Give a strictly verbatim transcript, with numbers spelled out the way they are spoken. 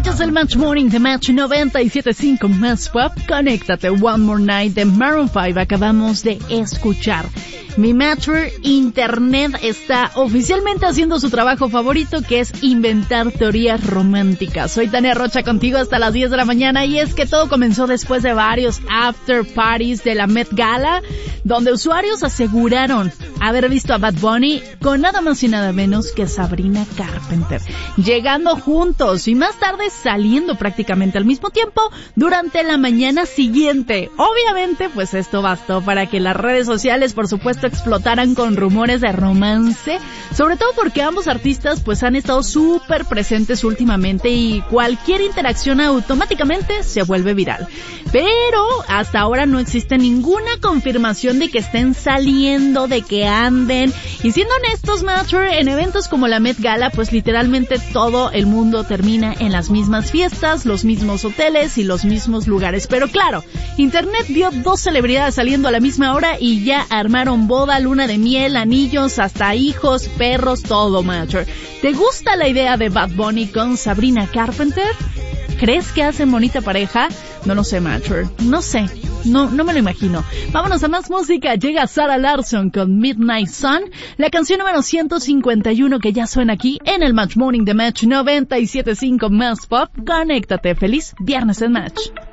Escuchas el Match Morning de Match noventa y siete punto cinco más pop. Conéctate, One More Night de Maroon five acabamos de escuchar. Mi Matcher Internet está oficialmente haciendo su trabajo favorito, que es inventar teorías románticas. Soy Tania Rocha contigo hasta las diez de la mañana, y es que todo comenzó después de varios after parties de la Met Gala, donde usuarios aseguraron haber visto a Bad Bunny con nada más y nada menos que Sabrina Carpenter, llegando juntos y más tarde saliendo prácticamente al mismo tiempo durante la mañana siguiente. Obviamente, pues esto bastó para que las redes sociales, por supuesto, explotaran con rumores de romance, sobre todo porque ambos artistas pues han estado súper presentes últimamente y cualquier interacción automáticamente se vuelve viral. Pero hasta ahora no existe ninguna confirmación de que estén saliendo, de que anden. Y siendo honestos, Matcher, en eventos como la Met Gala, pues literalmente todo el mundo termina en las mismas fiestas, los mismos hoteles y los mismos lugares. Pero claro, internet vio dos celebridades saliendo a la misma hora y ya armaron boda, luna de miel, anillos, hasta hijos, perros, todo, Matcher. ¿Te gusta la idea de Bad Bunny con Sabrina Carpenter? ¿Crees que hacen bonita pareja? No lo sé, Matcher. No sé. No, no me lo imagino. Vámonos a más música. Llega Sarah Larsson con Midnight Sun, la canción número ciento cincuenta y uno que ya suena aquí en el Match Morning de Match noventa y siete punto cinco más pop. Conéctate. Feliz viernes en Match.